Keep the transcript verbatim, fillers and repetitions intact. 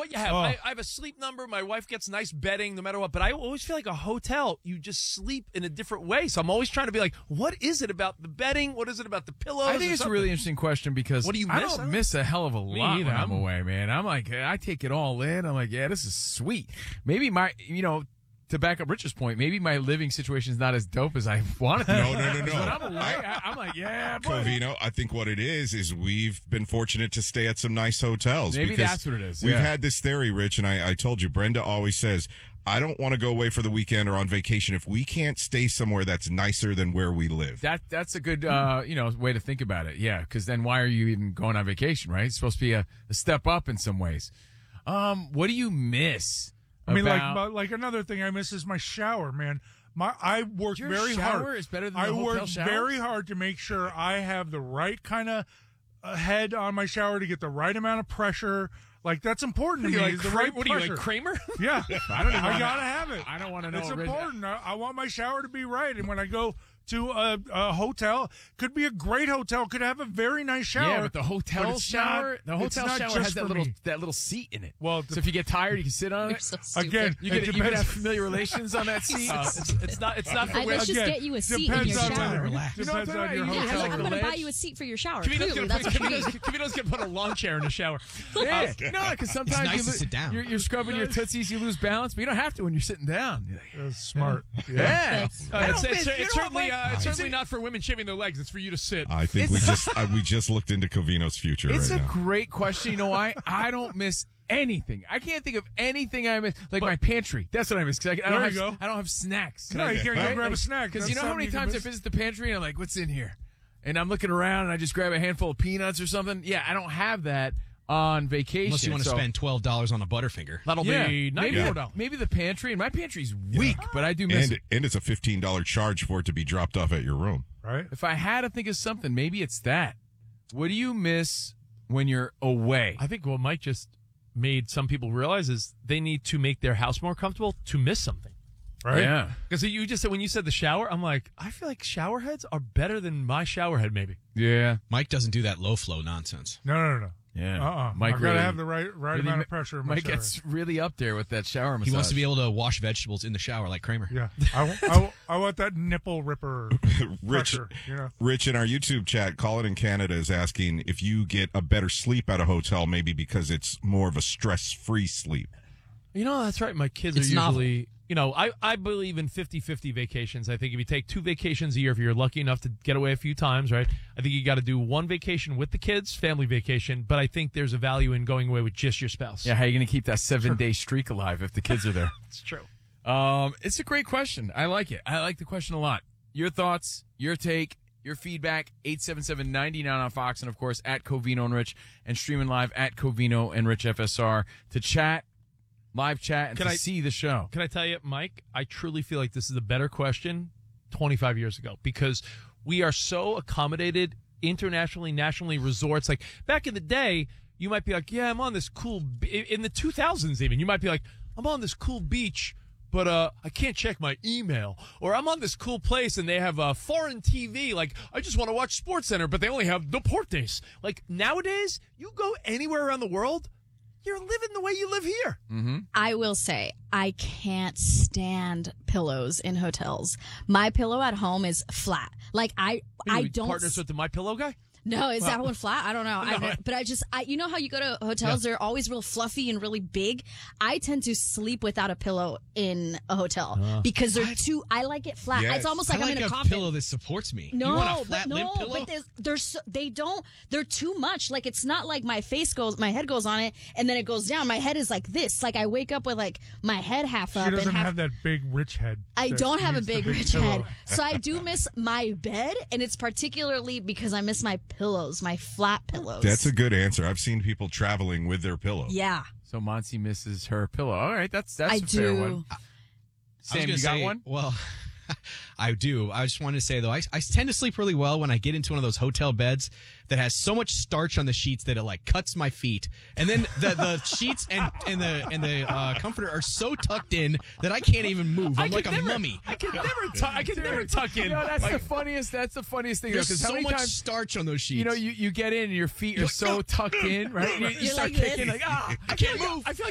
what you have. Oh. I, I have a sleep number. My wife gets nice bedding no matter what. But I always feel like a hotel, you just sleep in a different way. So I'm always trying to be like, what is it about the bedding? What is it about the pillows? I think or it's something? a really interesting question because What do you I miss? don't miss a hell of a lot either. when I'm I'm- away, man. I'm like, I take it all in. I'm like, yeah, this is sweet. Maybe my, you know, to back up Rich's point, maybe my living situation is not as dope as I want it to be. No, no, no, no. When I'm away, I, I'm like, yeah, boy. Covino, I think what it is is we've been fortunate to stay at some nice hotels. Maybe because that's what it is, We've yeah. had this theory, Rich, and I, I told you, Brenda always says, I don't want to go away for the weekend or on vacation if we can't stay somewhere that's nicer than where we live. That that's a good uh, you know way to think about it. Yeah, because then why are you even going on vacation, right? It's supposed to be a, a step up in some ways. Um, what do you miss? I mean, like about- but, like another thing I miss is my shower, man. My I work Your very shower hard. is better than I the hotel work showers? very hard to make sure I have the right kind of uh, head on my shower to get the right amount of pressure. Like that's important to What me. are you is like, the Kra- right what are you, pressure. like Kramer? Yeah, I don't even I wanna- gotta have it. I don't want to know. It's what Rich- important. I, I want my shower to be right, and when I go to a, a hotel, could be a great hotel, could have a very nice shower. Yeah, but the hotel but it's shower, not- the it's hotel not shower just has that for little me. that little seat in it. Well, so if you get tired, you can sit on You're it. so stupid. Again, You it could, you could depends. have familiar relations on that seat. Uh, it's, it's not. It's not for I- let's women. just Again, get you a seat in depends your on shower. the- Relax. Depends You know what I'm on saying? your You Yeah, can hotel. like, have I'm a going to buy ledge. you a seat for your shower. Kavito's Clearly, gonna that's put, what you Kavito's, need. Kavito's gonna put a lawn chair in the shower. Yeah, no, because sometimes nice you to lo- sit down. You're, you're scrubbing your tootsies, you lose balance, but you don't have to when you're sitting down. You're like, That's smart. Yeah. yeah, That's- Uh, I it's don't it's, miss- you it's know certainly what, uh, it's Mike? certainly not for women shaving their legs. It's for you to sit. I think we just uh, we just looked into Covino's future It's right a now. great question. You know why? I don't miss anything. I can't think of anything I miss. Like my pantry. That's what I miss. Cause I, I don't There have. you go. I don't have snacks. No, you can't go grab a snack. Because That's you know how something many you can times I miss. visit the pantry and I'm like, "What's in here?" And I'm looking around and I just grab a handful of peanuts or something. Yeah, I don't have that on vacation. Unless you want to so- spend twelve dollars on a Butterfinger. That'll Yeah, be maybe, ninety-four the, dollars. maybe the pantry. And my pantry's weak, but I do miss And it. and it's a fifteen dollars charge for it to be dropped off at your room. Right? If I had to think of something, maybe it's that. What do you miss when you're away? I think what Mike just made some people realize is they need to make their house more comfortable to miss something. Right? Yeah. Because you just said when you said the shower, I'm like, I feel like shower heads are better than my shower head. Maybe. Yeah. Mike doesn't do that low flow nonsense. No, no, no. Yeah. Uh-uh. Mike I gotta really- have the right right really amount ma- of pressure in my Mike shower. gets really up there with that shower massage. He wants to be able to wash vegetables in the shower like Kramer. Yeah. I, w- I, w- I want that nipple ripper Rich, pressure, you know. Rich in our YouTube chat, Colin in Canada is asking if you get a better sleep at a hotel, maybe because it's more of a stress-free sleep. You know, that's right. My kids It's are novel. usually, you know, I, I believe in fifty-fifty vacations. I think if you take two vacations a year, if you're lucky enough to get away a few times, right? I think you got to do one vacation with the kids, family vacation, but I think there's a value in going away with just your spouse. Yeah, how are you going to keep that seven day streak alive if the kids are there? It's true. Um, it's a great question. I like it. I like the question a lot. Your thoughts, your take, your feedback, eight seven seven, nine nine on Fox, and of course at Covino and Rich, and streaming live at Covino and Rich F S R to chat, live chat, and Can to I- see the show. Can I tell you, Mike, I truly feel like this is a better question twenty-five years ago because we are so accommodated internationally, nationally, resorts. Like back in the day, you might be like, yeah, I'm on this cool, be-. in the two thousands even, you might be like, I'm on this cool beach, but uh, I can't check my email. Or I'm on this cool place and they have a foreign T V. Like, I just want to watch SportsCenter, but they only have Deportes. Like nowadays, you go anywhere around the world, you're living the way you live here. I will say, I can't stand pillows in hotels. My pillow at home is flat. Like I, I You don't. partners with the My Pillow guy. No, is that one flat? I don't know. I No. don't- but I just, I, you know how you go to hotels, they're always real fluffy and really big. I tend to sleep without a pillow in a hotel because they're too, I like it flat. Yes. It's almost I like I'm like in a a coffin. pillow that supports me. No, you want a flat but limp no, pillow? but there's, they're so, they don't, they're too much. Like it's not like my face goes, my head goes on it and then it goes down. My head is like this. Like I wake up with like my head half up She doesn't and half have that big rich head. I that don't have a needs the big, big rich pillow. head. So I do miss my bed, and it's particularly because I miss my pillows, my flat pillows. That's a good answer. I've seen people traveling with their pillow. Yeah, So Monty misses her pillow. All right, that's that's I a fair do. one. I was Sam, gonna you got say, one? Well, I do. I just wanted to say, though, I, I tend to sleep really well when I get into one of those hotel beds that has so much starch on the sheets that it, like, cuts my feet. And then the, the sheets and, and the and the uh, comforter are so tucked in that I can't even move. I'm I like could a never- mummy. I can never, tu- I can never tuck in. You know, that's the funniest. That's the funniest thing. There's Because how so many much times starch on those sheets. you know you, you get in and your feet are You're like, so no. tucked in, right? You, you You're start like this. kicking like ah, I can't move. I feel like